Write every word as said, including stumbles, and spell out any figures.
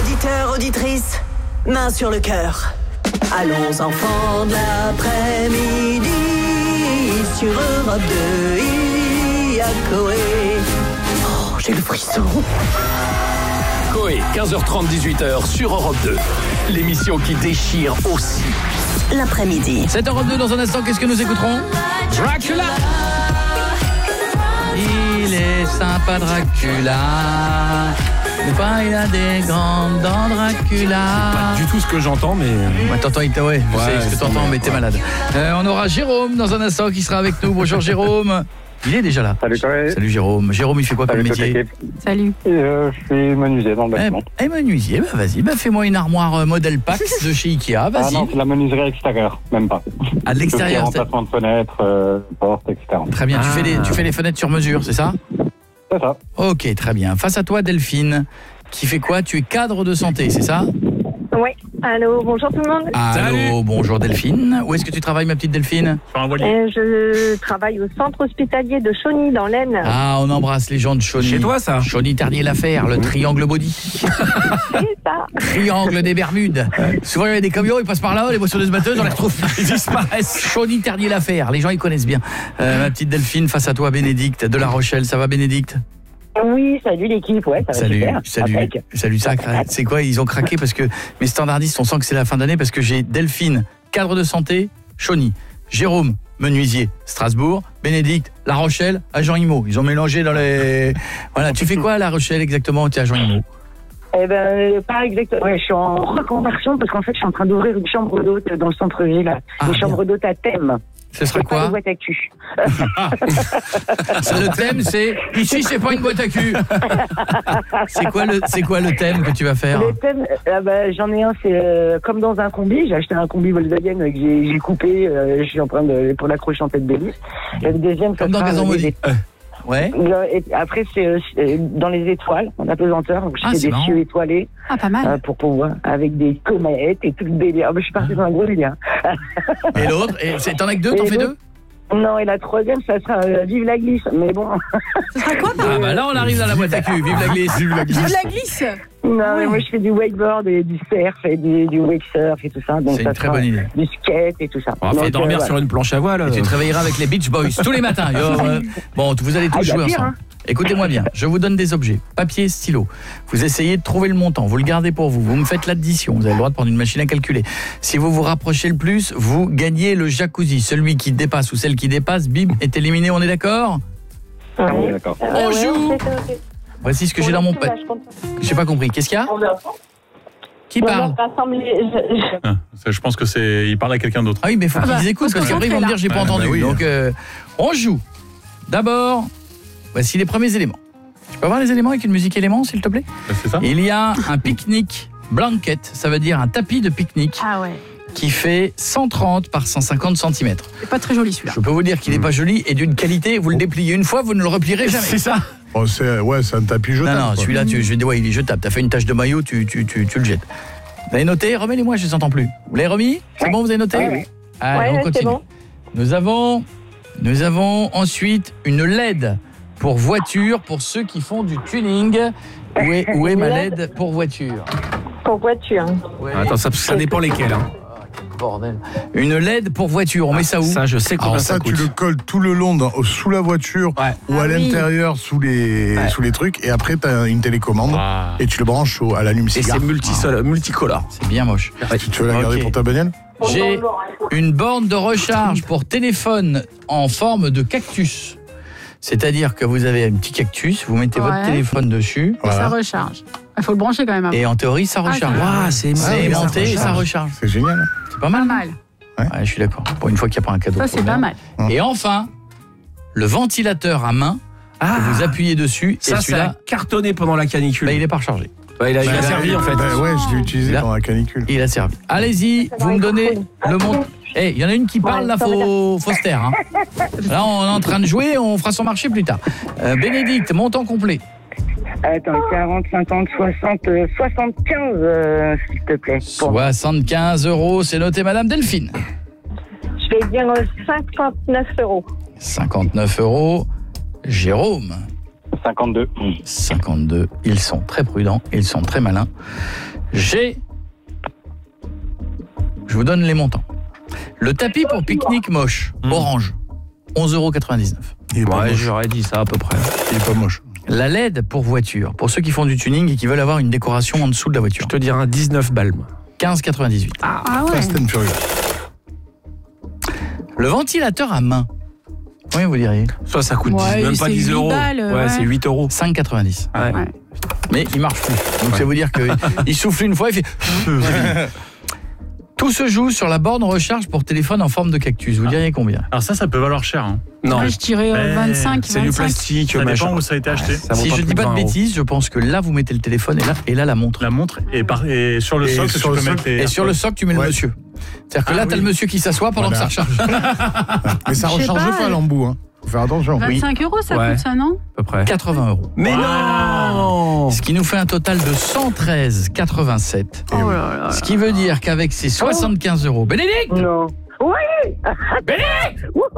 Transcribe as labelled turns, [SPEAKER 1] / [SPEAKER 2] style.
[SPEAKER 1] Auditeurs, auditrices, main sur le cœur. Allons enfants de l'après-midi, sur Europe deux, il y a Coé. Oh, j'ai le frisson.
[SPEAKER 2] Coé, quinze heures trente, dix-huit heures sur Europe deux. L'émission qui déchire aussi
[SPEAKER 1] l'après-midi.
[SPEAKER 3] C'est Europe deux dans un instant, qu'est-ce que nous écouterons? Dracula. Il est sympa Dracula. Mais pas, il a des grandes dents Dracula.
[SPEAKER 4] Pas du tout ce que j'entends, mais...
[SPEAKER 3] Ouais, t'entends, il t'a... Ouais, je
[SPEAKER 4] Ouais,
[SPEAKER 3] sais ce que t'entends, mais t'es malade. Euh, on aura Jérôme dans un instant qui sera avec nous. Bonjour Jérôme. Il est déjà là.
[SPEAKER 5] Salut Coé.
[SPEAKER 3] Salut Jérôme. Jérôme, il fait quoi
[SPEAKER 5] Salut
[SPEAKER 3] comme métier?
[SPEAKER 6] Salut.
[SPEAKER 5] Et euh, je suis menuisier dans le bâtiment.
[SPEAKER 3] Eh, eh menuisier, bah vas-y, bah fais-moi une armoire euh, modèle Pax de chez Ikea,
[SPEAKER 5] Ah
[SPEAKER 3] vas-y.
[SPEAKER 5] non, c'est la menuiserie extérieure, même pas.
[SPEAKER 3] À l'extérieur,
[SPEAKER 5] Tout ce qui est remplacement de fenêtres, euh, portes, et cetera.
[SPEAKER 3] Très bien, tu,
[SPEAKER 4] Ah.
[SPEAKER 3] fais les, tu fais les fenêtres sur mesure, c'est ça?
[SPEAKER 5] C'est ça.
[SPEAKER 3] Ok, très bien. Face à toi, Delphine, qui fait quoi? Tu es cadre de santé, c'est ça?
[SPEAKER 7] Oui. Allô, bonjour tout le monde.
[SPEAKER 3] Allô, bonjour Delphine. Où est-ce que tu travailles, ma petite Delphine?
[SPEAKER 4] Sur un voilier.
[SPEAKER 7] Euh, je travaille au centre hospitalier de Chauny dans l'Aisne.
[SPEAKER 3] Ah, on embrasse les gens de Chauny.
[SPEAKER 4] Chez toi, ça?
[SPEAKER 3] Chauny Ternier l'affaire, le triangle body.
[SPEAKER 7] C'est ça.
[SPEAKER 3] Triangle des Bermudes. Souvent, il y a des camions, ils passent par là, les moissonneuses batteuses, on les retrouve, ils disparaissent. Chauny Ternier l'affaire, les gens, ils connaissent bien. Euh, ma petite Delphine, face à toi, Bénédicte de La Rochelle. Ça va, Bénédicte?
[SPEAKER 8] Oui, salut l'équipe, ouais, ça va
[SPEAKER 3] Salut,
[SPEAKER 8] super.
[SPEAKER 3] salut,
[SPEAKER 8] Impec.
[SPEAKER 3] salut, ça craque. C'est quoi? Ils ont craqué parce que mes standardistes, on sent que c'est la fin d'année parce que j'ai Delphine, cadre de santé, Chauny, Jérôme, menuisier, Strasbourg, Bénédicte, La Rochelle, agent IMO. Ils ont mélangé dans les... Voilà, tu fais quoi à La Rochelle exactement? Tu es agent IMO?
[SPEAKER 8] Eh ben, pas exactement. Ouais, je suis en reconversion parce qu'en fait, je suis en train d'ouvrir une chambre d'hôte dans le centre-ville.
[SPEAKER 3] Ah,
[SPEAKER 8] une
[SPEAKER 3] bien.
[SPEAKER 8] chambre d'hôte à thème.
[SPEAKER 3] Ce serait
[SPEAKER 8] C'est pas
[SPEAKER 3] quoi?
[SPEAKER 8] une boîte à cul.
[SPEAKER 3] Ça, le thème, c'est ici, c'est pas une boîte à cul. C'est quoi le, c'est quoi le thème que tu vas faire?
[SPEAKER 8] Le thème, euh, bah, j'en ai un, c'est euh, comme dans un combi. J'ai acheté un combi Volkswagen que j'ai, j'ai coupé. Euh, je suis en train de pour l'accrocher en tête d'hélice. Le deuxième, ça
[SPEAKER 3] Comme dans
[SPEAKER 8] sera,
[SPEAKER 3] Gazon
[SPEAKER 8] euh,
[SPEAKER 3] Maudit.
[SPEAKER 8] des-
[SPEAKER 3] Ouais.
[SPEAKER 8] Et après, c'est euh, c'est dans les étoiles, en apesanteur. Donc, je
[SPEAKER 3] Ah,
[SPEAKER 8] fais
[SPEAKER 3] c'est
[SPEAKER 8] des
[SPEAKER 3] marrant.
[SPEAKER 8] cieux étoilés
[SPEAKER 6] Ah, pas mal.
[SPEAKER 8] euh, pour pouvoir, avec des comètes et tout le délire. Ah, bah, je suis parti dans un gros délire.
[SPEAKER 3] Et l'autre? Et c'est- T'en as que deux? T'en
[SPEAKER 8] Et
[SPEAKER 3] fais
[SPEAKER 8] l'autre,
[SPEAKER 3] deux?
[SPEAKER 8] Non, et la troisième, ça sera euh, Vive la glisse. Mais bon,
[SPEAKER 6] Ce sera quoi,
[SPEAKER 3] Ah bah là, on arrive dans la boîte à cul. Vive la glisse.
[SPEAKER 4] Vive la
[SPEAKER 6] Vive
[SPEAKER 4] glisse.
[SPEAKER 6] la glisse.
[SPEAKER 8] non, mais
[SPEAKER 6] Ouais.
[SPEAKER 8] moi je fais du wakeboard et du surf et du, du wake surf et tout ça. Donc
[SPEAKER 3] C'est
[SPEAKER 8] ça
[SPEAKER 3] une très
[SPEAKER 8] sera
[SPEAKER 3] bonne idée.
[SPEAKER 8] du skate et tout ça.
[SPEAKER 4] On va
[SPEAKER 8] Donc,
[SPEAKER 4] faire dormir
[SPEAKER 8] euh,
[SPEAKER 4] sur une planche à voile.
[SPEAKER 3] Et tu te réveilleras avec les Beach Boys tous les matins. Yo, euh, bon, vous allez tous
[SPEAKER 8] Ah, y a
[SPEAKER 3] jouer
[SPEAKER 8] pire,
[SPEAKER 3] ensemble.
[SPEAKER 8] hein.
[SPEAKER 3] Écoutez-moi bien, je vous donne des objets, papier, stylo. Vous essayez de trouver le montant, vous le gardez pour vous, vous me faites l'addition, vous avez le droit de prendre une machine à calculer. Si vous vous rapprochez le plus, vous gagnez le jacuzzi. Celui qui dépasse ou celle qui dépasse, bim, est éliminé, on est d'accord?
[SPEAKER 5] Ah, oui, d'accord.
[SPEAKER 7] Euh,
[SPEAKER 3] On
[SPEAKER 7] ouais,
[SPEAKER 3] joue.
[SPEAKER 7] c'est ça, ok.
[SPEAKER 3] Voici ce que j'ai dans mon papier. J'ai pas compris, qu'est-ce qu'il y a? Qui
[SPEAKER 7] On va
[SPEAKER 3] parle?
[SPEAKER 7] rassembler. je- je-
[SPEAKER 4] Ah, ça, je pense que c'est... Il parle à quelqu'un d'autre.
[SPEAKER 3] Ah oui, mais faut
[SPEAKER 6] Ah
[SPEAKER 3] qu'ils
[SPEAKER 6] bah,
[SPEAKER 3] écoutent
[SPEAKER 6] faut
[SPEAKER 3] parce
[SPEAKER 6] se
[SPEAKER 3] qu'après ils vont me dire j'ai pas
[SPEAKER 4] Ouais,
[SPEAKER 3] entendu.
[SPEAKER 4] bah oui.
[SPEAKER 3] Donc euh, on joue. D'abord, voici les premiers éléments. Tu peux avoir les éléments avec une musique élément s'il te plaît?
[SPEAKER 4] C'est ça?
[SPEAKER 3] Il y a un pique-nique blanket, ça veut dire un tapis de pique-nique
[SPEAKER 6] Ah ouais.
[SPEAKER 3] qui fait cent trente par cent cinquante centimètres.
[SPEAKER 6] C'est pas très joli celui-là.
[SPEAKER 3] Je peux vous dire qu'il n'est pas joli et d'une qualité, vous le dépliez une fois, vous ne le replierez jamais.
[SPEAKER 4] C'est ça.
[SPEAKER 9] Oh, c'est, ouais, c'est un tapis jetable.
[SPEAKER 3] Non, non,
[SPEAKER 9] quoi.
[SPEAKER 3] celui-là, tu, je vais dire, ouais, il est jetable. T'as fait une tache de maillot, tu, tu, tu, tu le jettes. Vous avez noté? Remets-les-moi, je les entends plus. Vous l'avez remis? C'est bon, vous avez noté?
[SPEAKER 8] Ouais, ouais.
[SPEAKER 3] Allez,
[SPEAKER 7] Ouais,
[SPEAKER 3] on
[SPEAKER 7] ouais,
[SPEAKER 3] continue.
[SPEAKER 7] c'est bon.
[SPEAKER 3] Nous avons, nous avons ensuite une L E D pour voiture, pour ceux qui font du tuning. Où est, où est ma L E D pour voiture?
[SPEAKER 7] Pour voiture.
[SPEAKER 3] Ouais.
[SPEAKER 4] Attends, ça, ça dépend lesquels. Hein.
[SPEAKER 3] Bordel. Une L E D pour voiture, on met ça où?
[SPEAKER 4] Ça, je sais combien
[SPEAKER 9] Alors
[SPEAKER 4] ça,
[SPEAKER 9] ça,
[SPEAKER 4] coûte.
[SPEAKER 9] tu le colles tout le long dans- sous la voiture
[SPEAKER 4] Ouais.
[SPEAKER 9] ou
[SPEAKER 6] Ah
[SPEAKER 9] à
[SPEAKER 6] oui.
[SPEAKER 9] l'intérieur sous les
[SPEAKER 4] Ouais.
[SPEAKER 9] sous les trucs, et après t'as une télécommande
[SPEAKER 4] Ah.
[SPEAKER 9] et tu le branches au, à
[SPEAKER 4] Et
[SPEAKER 9] l'allume-cigare.
[SPEAKER 4] c'est multisol- multicolore.
[SPEAKER 3] C'est bien moche.
[SPEAKER 9] Tu, tu veux la garder
[SPEAKER 3] Ok.
[SPEAKER 9] pour ta bagnole?
[SPEAKER 3] J'ai une borne de recharge pour téléphone en forme de cactus. C'est-à-dire que vous avez un petit cactus, vous mettez votre
[SPEAKER 6] Ouais.
[SPEAKER 3] téléphone dessus,
[SPEAKER 6] Et ça
[SPEAKER 9] Voilà.
[SPEAKER 6] recharge. Il faut le brancher quand même avant.
[SPEAKER 3] et en théorie, ça
[SPEAKER 6] Ah,
[SPEAKER 3] recharge.
[SPEAKER 6] c'est
[SPEAKER 4] Waouh, c'est
[SPEAKER 3] C'est
[SPEAKER 9] oui, ça
[SPEAKER 3] aimanté et ça
[SPEAKER 9] recharge.
[SPEAKER 3] recharge.
[SPEAKER 9] C'est génial.
[SPEAKER 3] C'est pas mal.
[SPEAKER 6] Pas mal.
[SPEAKER 3] Ouais, je suis d'accord. Pour une fois qu'il n'y a pas un cadeau.
[SPEAKER 6] Ça,
[SPEAKER 3] trop
[SPEAKER 6] c'est
[SPEAKER 3] bien.
[SPEAKER 6] pas mal.
[SPEAKER 3] Et enfin, le ventilateur à main,
[SPEAKER 4] Ah,
[SPEAKER 3] que vous appuyez dessus,
[SPEAKER 4] ça,
[SPEAKER 3] et
[SPEAKER 4] ça a
[SPEAKER 3] celui-là,
[SPEAKER 4] cartonné pendant la canicule.
[SPEAKER 3] bah, il est pas rechargé.
[SPEAKER 4] Ouais, il a, il a
[SPEAKER 9] Bah,
[SPEAKER 4] servi, en fait.
[SPEAKER 9] Bah ouais, je l'ai utilisé
[SPEAKER 3] Là.
[SPEAKER 9] dans la canicule.
[SPEAKER 3] Il a servi. Allez-y, vous me donnez le montant. Eh, il y en a une qui parle là, faut, faut se taire. Hein. Là, on est en train de jouer, on fera son marché plus tard. Euh, Bénédicte, montant complet.
[SPEAKER 8] Attends, quarante, cinquante, soixante, euh, soixante-quinze, euh, s'il te plaît. Pour-
[SPEAKER 3] soixante-quinze euros, c'est noté, Madame Delphine.
[SPEAKER 7] Je vais dire euh, cinquante-neuf euros.
[SPEAKER 3] cinquante-neuf euros. Jérôme,
[SPEAKER 5] cinquante-deux.
[SPEAKER 3] cinquante-deux. Ils sont très prudents, ils sont très malins. J'ai... Je vous donne les montants. Le tapis pour pique-nique moche,
[SPEAKER 4] Mmh.
[SPEAKER 3] orange, onze euros quatre-vingt-dix-neuf.
[SPEAKER 9] Il est pas
[SPEAKER 4] Ouais,
[SPEAKER 9] moche.
[SPEAKER 4] j'aurais dit ça à peu près.
[SPEAKER 9] Il est pas moche.
[SPEAKER 3] La L E D pour voiture, pour ceux qui font du tuning et qui veulent avoir une décoration en dessous de la voiture,
[SPEAKER 4] Je te dirais un dix-neuf balles. moi.
[SPEAKER 3] quinze quatre-vingt-dix-huit.
[SPEAKER 6] Ah ouais.
[SPEAKER 9] Fast and Furious.
[SPEAKER 3] Le ventilateur à main, combien vous diriez?
[SPEAKER 4] Soit ça coûte
[SPEAKER 6] Ouais,
[SPEAKER 4] dix, même
[SPEAKER 6] c'est
[SPEAKER 4] pas dix
[SPEAKER 6] huit
[SPEAKER 4] euros.
[SPEAKER 6] balles,
[SPEAKER 4] ouais,
[SPEAKER 6] ouais.
[SPEAKER 4] c'est huit euros.
[SPEAKER 3] cinq quatre-vingt-dix.
[SPEAKER 4] Ouais.
[SPEAKER 6] Ouais.
[SPEAKER 3] Mais il marche plus. Donc ça veut dire qu'il souffle une fois, il fait... Tout se joue sur la borne recharge pour téléphone en forme de cactus. Vous diriez combien?
[SPEAKER 4] Alors ça, ça peut valoir cher. Hein.
[SPEAKER 6] Non.
[SPEAKER 4] Non,
[SPEAKER 6] je dirais euh,
[SPEAKER 4] Mais
[SPEAKER 6] vingt-cinq,
[SPEAKER 4] c'est du
[SPEAKER 6] vingt-cinq.
[SPEAKER 4] plastique.
[SPEAKER 10] Ça
[SPEAKER 4] machin.
[SPEAKER 10] dépend où ça a été acheté.
[SPEAKER 4] Ça vaut
[SPEAKER 3] Si
[SPEAKER 4] pas
[SPEAKER 3] je
[SPEAKER 4] plus
[SPEAKER 3] dis pas de
[SPEAKER 4] vingt euros.
[SPEAKER 3] bêtises, je pense que là, vous mettez le téléphone et là, et là la montre.
[SPEAKER 10] La montre et, par, et sur le
[SPEAKER 9] Et
[SPEAKER 10] socle,
[SPEAKER 9] sur
[SPEAKER 10] tu
[SPEAKER 9] le
[SPEAKER 10] peux
[SPEAKER 9] socle-
[SPEAKER 10] mettre les
[SPEAKER 3] Et sur le socle, tu mets
[SPEAKER 9] Ouais.
[SPEAKER 3] le monsieur. C'est-à-dire que
[SPEAKER 10] Ah
[SPEAKER 3] là, t'as
[SPEAKER 10] oui.
[SPEAKER 3] le monsieur qui s'assoit pendant
[SPEAKER 9] Voilà.
[SPEAKER 3] que ça recharge.
[SPEAKER 9] Mais ça
[SPEAKER 6] Je sais
[SPEAKER 9] recharge
[SPEAKER 6] pas,
[SPEAKER 9] pas,
[SPEAKER 6] euh,
[SPEAKER 9] l'embout. Hein. Faut faire attention.
[SPEAKER 6] vingt-cinq euros, ça
[SPEAKER 4] Ouais.
[SPEAKER 6] coûte ça, non?
[SPEAKER 4] À peu près.
[SPEAKER 3] quatre-vingts euros.
[SPEAKER 4] Mais non.
[SPEAKER 3] Ce qui nous fait un total de cent treize quatre-vingt-sept.
[SPEAKER 6] Oh là là.
[SPEAKER 3] Ce qui veut dire qu'avec ces soixante-quinze euros, Bénédicte,
[SPEAKER 8] Non. Oui.
[SPEAKER 3] Bénédicte,
[SPEAKER 8] Wouhou.